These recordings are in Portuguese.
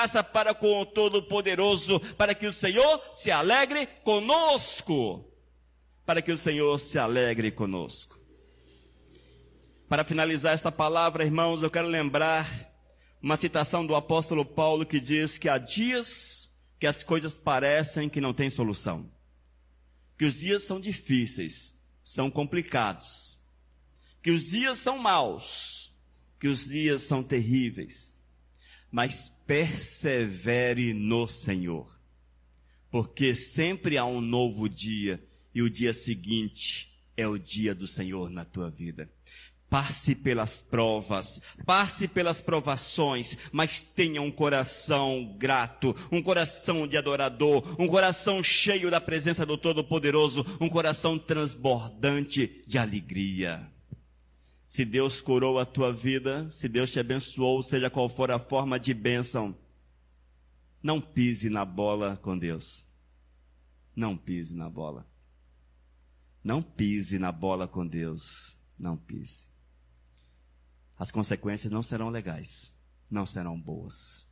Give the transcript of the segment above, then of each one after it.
graça para com o Todo-Poderoso, para que o Senhor se alegre conosco. Para que o Senhor se alegre conosco. Para finalizar esta palavra, irmãos, eu quero lembrar uma citação do apóstolo Paulo que diz que há dias que as coisas parecem que não têm solução. Que os dias são difíceis, são complicados. Que os dias são maus, que os dias são terríveis. Mas persevere no Senhor, porque sempre há um novo dia, e o dia seguinte é o dia do Senhor na tua vida. Passe pelas provas, passe pelas provações, mas tenha um coração grato, um coração de adorador, um coração cheio da presença do Todo-Poderoso, um coração transbordante de alegria. Se Deus curou a tua vida, se Deus te abençoou, seja qual for a forma de bênção, não pise na bola com Deus. Não pise na bola. Não pise na bola com Deus. Não pise. As consequências não serão legais, não serão boas.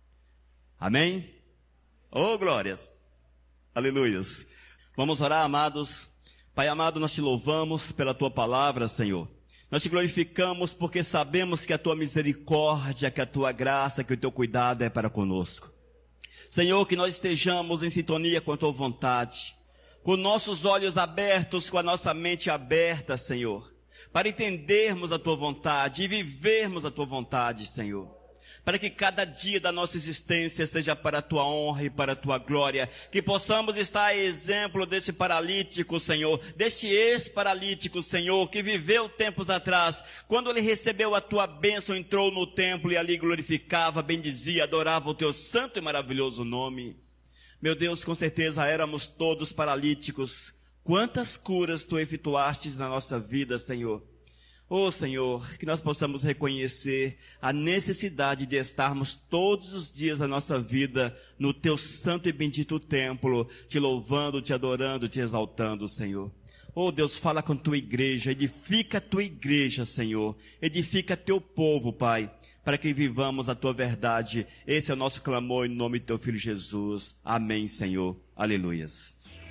Amém? Oh, glórias! Aleluias! Vamos orar, amados. Pai amado, nós te louvamos pela tua palavra, Senhor. Nós te glorificamos porque sabemos que a tua misericórdia, que a tua graça, que o teu cuidado é para conosco. Senhor, que nós estejamos em sintonia com a tua vontade, com nossos olhos abertos, com a nossa mente aberta, Senhor, para entendermos a tua vontade e vivermos a tua vontade, Senhor. Para que cada dia da nossa existência seja para a tua honra e para a tua glória. Que possamos estar a exemplo desse paralítico, Senhor, deste ex-paralítico, Senhor, que viveu tempos atrás. Quando ele recebeu a tua bênção, entrou no templo e ali glorificava, bendizia, adorava o teu santo e maravilhoso nome. Meu Deus, com certeza éramos todos paralíticos. Quantas curas tu efetuastes na nossa vida, Senhor. Oh, Senhor, que nós possamos reconhecer a necessidade de estarmos todos os dias da nossa vida no teu santo e bendito templo, te louvando, te adorando, te exaltando, Senhor. Oh, Deus, fala com tua igreja, edifica a tua igreja, Senhor. Edifica teu povo, Pai, para que vivamos a tua verdade. Esse é o nosso clamor em nome do teu Filho Jesus. Amém, Senhor. Aleluias.